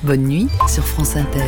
Bonne nuit sur France Inter.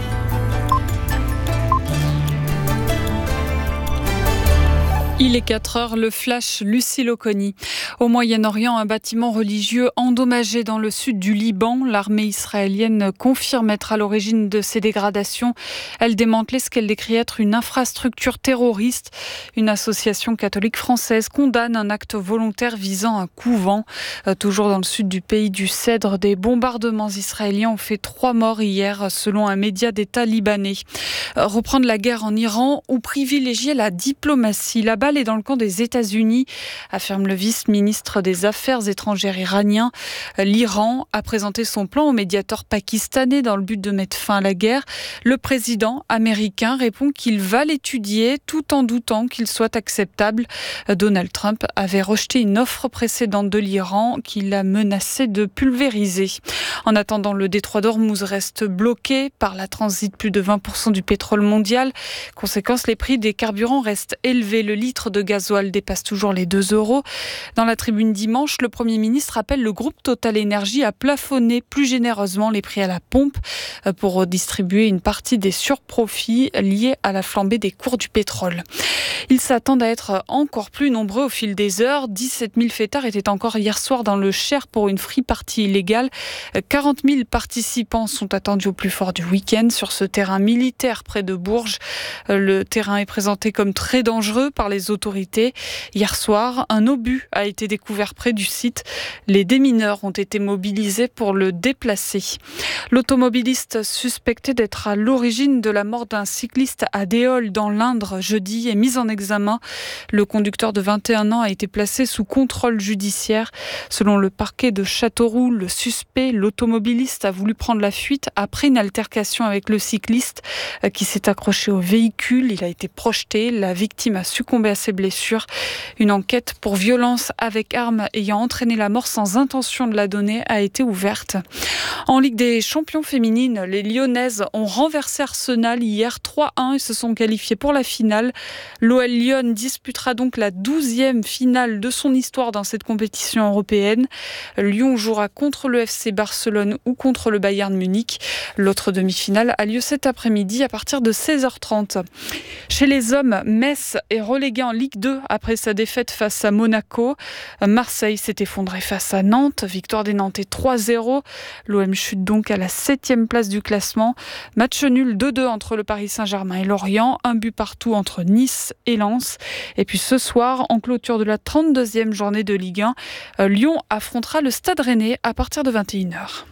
Il est 4 heures, le flash Lucille Oconi. Au Moyen-Orient, un bâtiment religieux endommagé dans le sud du Liban. L'armée israélienne confirme être à l'origine de ces dégradations. Elle démantelait ce qu'elle décrit être une infrastructure terroriste. Une association catholique française condamne un acte volontaire visant un couvent. Toujours dans le sud du pays du Cèdre, des bombardements israéliens ont fait 3 morts hier, selon un média d'État libanais. Reprendre la guerre en Iran ou privilégier la diplomatie. La balle est dans le camp des États-Unis, affirme le vice-ministre des Affaires étrangères iranien. L'Iran a présenté son plan au médiateur pakistanais dans le but de mettre fin à la guerre. Le président américain répond qu'il va l'étudier tout en doutant qu'il soit acceptable. Donald Trump avait rejeté une offre précédente de l'Iran qu'il a menacé de pulvériser. En attendant, le détroit d'Ormuz reste bloqué par la transit plus de 20% du pétrole mondial. Conséquence, les prix des carburants restent élevés. Le litre de gasoil dépasse toujours les 2 €. Dans la tribune dimanche, le Premier ministre appelle le groupe Total Énergie à plafonner plus généreusement les prix à la pompe pour redistribuer une partie des surprofits liés à la flambée des cours du pétrole. Ils s'attendent à être encore plus nombreux au fil des heures. 17 000 fêtards étaient encore hier soir dans le Cher pour une free party illégale. 40 000 participants sont attendus au plus fort du week-end sur ce terrain militaire près de Bourges. Le terrain est présenté comme très dangereux par les autorités. Hier soir, un obus a été découvert près du site. Les démineurs ont été mobilisés pour le déplacer. L'automobiliste suspecté d'être à l'origine de la mort d'un cycliste à Déol dans l'Indre jeudi est mis en examen. Le conducteur de 21 ans a été placé sous contrôle judiciaire. Selon le parquet de Châteauroux, le suspect, l'automobiliste, a voulu prendre la fuite après une altercation avec le cycliste qui s'est accroché au véhicule. Il a été projeté. La victime a succombé à ses blessures. Une enquête pour violence avec arme ayant entraîné la mort sans intention de la donner a été ouverte. En Ligue des champions féminines, les Lyonnaises ont renversé Arsenal hier 3-1 et se sont qualifiées pour la finale. L'OL Lyon disputera donc la 12e finale de son histoire dans cette compétition européenne. Lyon jouera contre le FC Barcelone ou contre le Bayern Munich. L'autre demi-finale a lieu cet après-midi à partir de 16h30. Chez les hommes, Metz est relégué en Ligue 2 après sa défaite face à Monaco. Marseille s'est effondré face à Nantes. Victoire des Nantais 3-0. L'OM chute donc à la 7e place du classement. Match nul 2-2 entre le Paris Saint-Germain et Lorient. Un but partout entre Nice et Lens. Et puis ce soir, en clôture de la 32e journée de Ligue 1, Lyon affrontera le Stade Rennais à partir de 21h.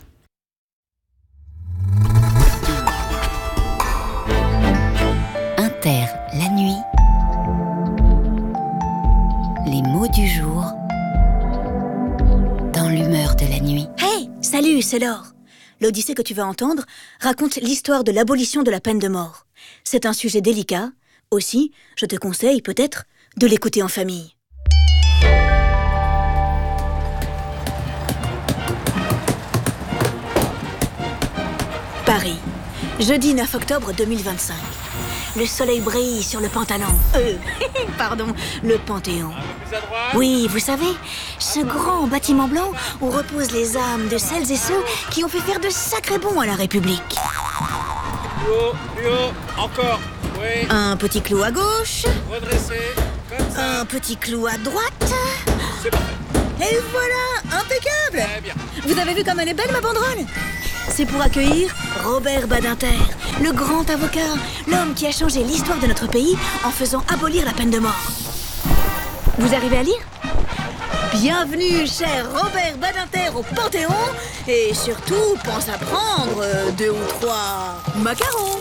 Inter, la nuit. Les mots du jour dans l'humeur de la nuit. Hey, salut, c'est Laure. L'Odyssée que tu vas entendre raconte l'histoire de l'abolition de la peine de mort. C'est un sujet délicat. Aussi, je te conseille peut-être de l'écouter en famille. Paris, jeudi 9 octobre 2025. Le soleil brille sur le le Panthéon. Oui, vous savez, ce grand bâtiment blanc où reposent les âmes de celles et ceux qui ont fait faire de sacrés bons à la République. Plus haut, encore. Oui. Un petit clou à gauche. Redressé, comme ça. Un petit clou à droite. C'est parfait. Et voilà, impeccable. Très bien. Vous avez vu comme elle est belle, ma banderole? C'est pour accueillir Robert Badinter, le grand avocat, l'homme qui a changé l'histoire de notre pays en faisant abolir la peine de mort. Vous arrivez à lire? Bienvenue, cher Robert Badinter, au Panthéon. Et surtout, pense à prendre 2 ou 3 macarons.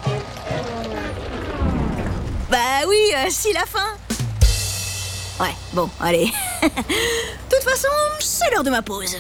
Bah oui, si la fin. Ouais, bon, allez. De toute façon, c'est l'heure de ma pause.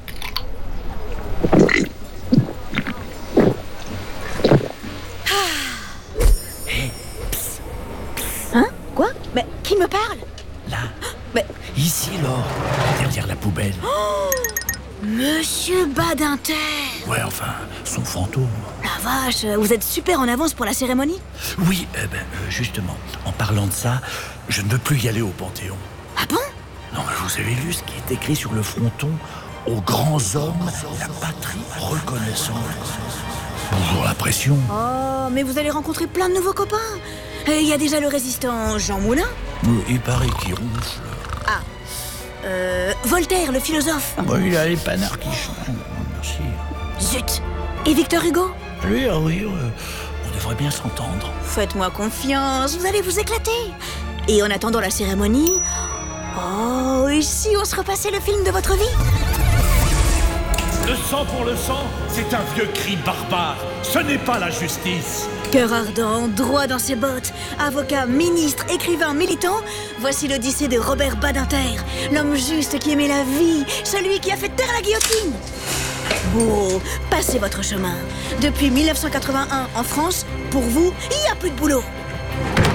Hein? Quoi? Mais qui me parle? Là. Mais... Ici, Laure. Derrière la poubelle. Oh, Monsieur Badinter. Ouais, enfin, son fantôme. La vache, vous êtes super en avance pour la cérémonie? Oui, justement, en parlant de ça, je ne veux plus y aller au Panthéon. Ah bon? Non, mais vous avez lu ce qui est écrit sur le fronton aux grands hommes, la patrie reconnaissante. Bonjour la pression. Oh, mais vous allez rencontrer plein de nouveaux copains. Il y a déjà le résistant Jean Moulin. Il paraît qu'il ronge. Voltaire, le philosophe. Il a les panards qui chantent. Merci. Zut. Et Victor Hugo. Lui, oui, on devrait bien s'entendre. Faites-moi confiance, vous allez vous éclater. Et en attendant la cérémonie... Oh, et si on se repassait le film de votre vie? Le sang pour le sang, c'est un vieux cri barbare. Ce n'est pas la justice. Cœur ardent, droit dans ses bottes, avocat, ministre, écrivain, militant, voici l'odyssée de Robert Badinter, l'homme juste qui aimait la vie, celui qui a fait taire la guillotine. Oh, passez votre chemin. Depuis 1981 en France, pour vous, il n'y a plus de boulot.